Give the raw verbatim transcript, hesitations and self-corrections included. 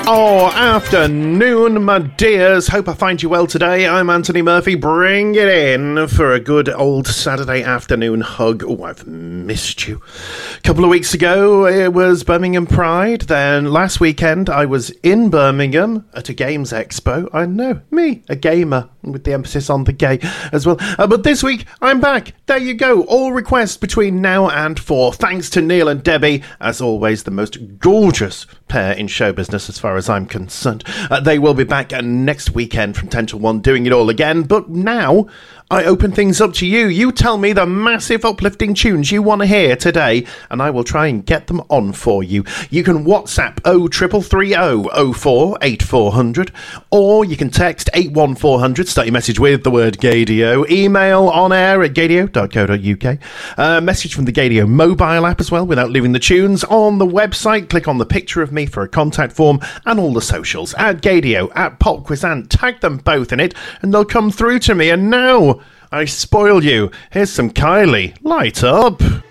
Oh, afternoon, my dears. Hope I find you well today. I'm Anthony Murphy. Bring it in for a good old Saturday afternoon hug. Oh, I've missed you. A couple of weeks ago, it was Birmingham Pride. Then last weekend, I was in Birmingham at a games expo. I know, me, a gamer, with the emphasis on the gay as well. Uh, but this week, I'm back. There you go. All requests between now and four. Thanks to Neil and Debbie. As always, the most gorgeous pair in show business as far as I'm concerned. Uh, they will be back uh, next weekend from ten to one doing it all again. But now I open things up to you. You tell me the massive uplifting tunes you want to hear today, and I will try and get them on for you. You can WhatsApp oh triple three oh oh four eight four hundred, or you can text eight one four hundred, start your message with the word Gaydio. Email on air at gaydio dot co dot uk. Uh, message from the Gaydio mobile app as well without leaving the tunes. On the website, click on the picture of me for a contact form, and all the socials at Gaydio, at Popquizant. Tag them both in it, and they'll come through to me. And now I spoil you. Here's some Kylie. Light up.